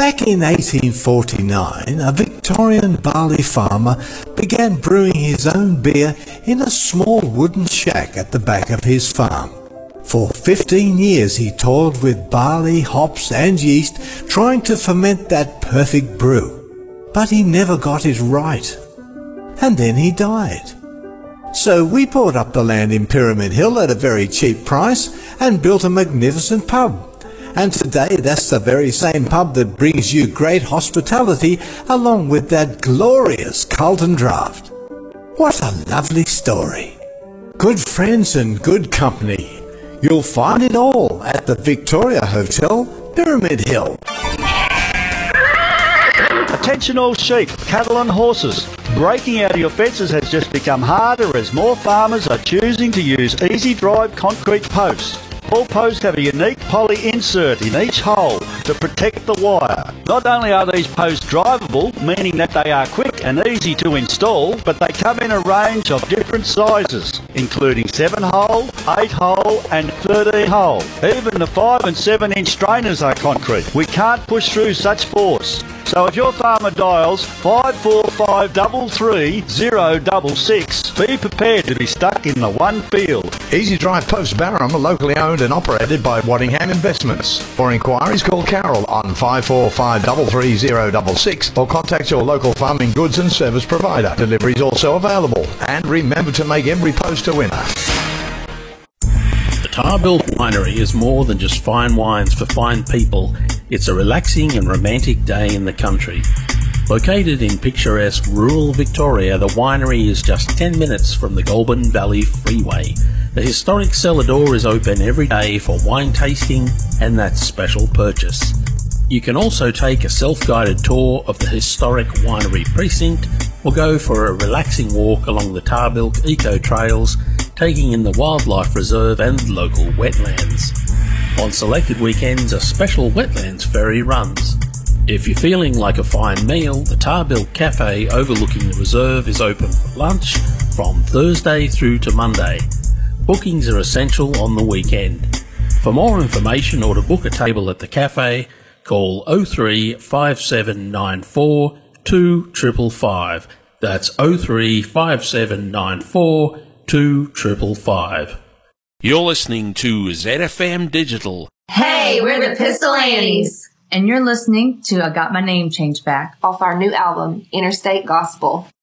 Back in 1849, a Victorian barley farmer began brewing his own beer in a small wooden shack at the back of his farm. For 15 years he toiled with barley, hops and yeast, trying to ferment that perfect brew. But he never got it right. And then he died. So we bought up the land in Pyramid Hill at a very cheap price and built a magnificent pub. And today that's the very same pub that brings you great hospitality along with that glorious Carlton Draft. What a lovely story. Good friends and good company. You'll find it all at the Victoria Hotel, Pyramid Hill. Attention all sheep, cattle and horses. Breaking out of your fences has just become harder as more farmers are choosing to use Easy Drive concrete posts. All posts have a unique poly insert in each hole to protect the wire. Not only are these posts drivable, meaning that they are quick and easy to install, but they come in a range of different sizes, including 7-hole, 8-hole and 13-hole. Even the 5 and 7 inch strainers are concrete. We can't push through such force. So if your farmer dials 54533 be prepared to be stuck in the one field. Easy Drive Post Barham are locally owned and operated by Waddingham Investments. For inquiries, call Carol on 54533 or contact your local farming goods and service provider. Delivery is also available. And remember to make every post a winner. The Tarbilk Winery is more than just fine wines for fine people. It's a relaxing and romantic day in the country. Located in picturesque rural Victoria, the winery is just 10 minutes from the Goulburn Valley Freeway. The historic cellar door is open every day for wine tasting and that special purchase. You can also take a self-guided tour of the historic winery precinct or go for a relaxing walk along the Tarbilk Eco Trails, taking in the wildlife reserve and local wetlands. On selected weekends, a special wetlands ferry runs. If you're feeling like a fine meal, the Tarbilk Cafe overlooking the reserve is open for lunch from Thursday through to Monday. Bookings are essential on the weekend. For more information or to book a table at the cafe, call 03 5794 2555. That's 03 5794 2555. You're listening to ZFM Digital. Hey, we're the Pistol Annies. And you're listening to I Got My Name Changed Back off our new album, Interstate Gospel.